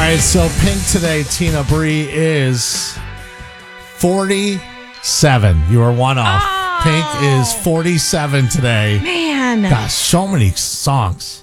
right, so Pink today, Tina Bree, is 47. You are one off. Oh. Pink is 47 today. Man. Gosh, so many songs.